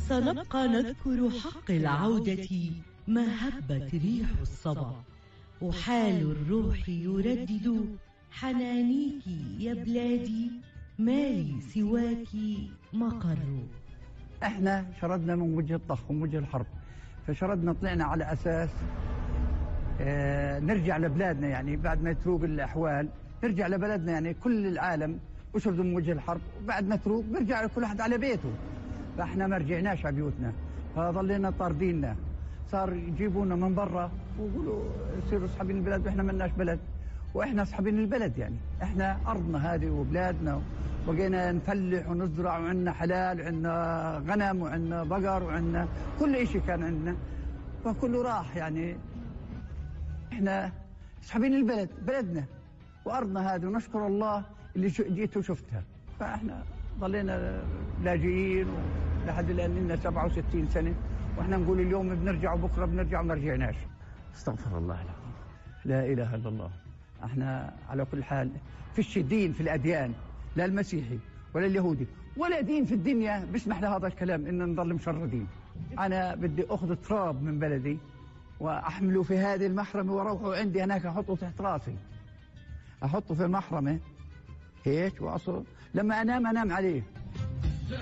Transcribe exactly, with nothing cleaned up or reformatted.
سنبقى نذكر حق العودة ما هبت ريح الصبا، وحال الروح يردد حنانيك يا بلادي، مالي سواك مقر. احنا شردنا من وجه الضخ ومن وجه الحرب، فشردنا طلعنا على اساس اه نرجع لبلادنا، يعني بعد ما تروق الاحوال نرجع لبلدنا. يعني كل العالم وشردوا من وجه الحرب، وبعد ما تروق بيرجع كل واحد على بيته، فاحنا ما رجعناش على بيوتنا، فظلينا طارديننا. صار يجيبونا من برا ويقولوا يصيروا اصحابين البلد، واحنا ملناش بلد، واحنا اصحابين البلد. يعني احنا ارضنا هذه وبلادنا، وبقينا نفلح ونزرع، وعندنا حلال، وعندنا غنم، وعندنا بقر، وعندنا كل شيء كان عندنا، فكله راح. يعني احنا اصحابين البلد، بلدنا وارضنا هذه، ونشكر الله اللي جيت وشفتها. فاحنا ظلينا لاجئين لحد الان، لنا سبعة وستين سنه، واحنا نقول اليوم بنرجع وبكره بنرجع وما رجعناش. استغفر الله العظيم، لا اله الا الله. احنا على كل حال فيش دين في الاديان، لا المسيحي ولا اليهودي ولا دين في الدنيا بيسمح لهذا الكلام ان نضل مشردين. انا بدي اخذ تراب من بلدي واحمله في هذه المحرمه واروحه عندي هناك احطه تحت راسي، احطه في المحرمه هيك واصل، لما انام انام عليه.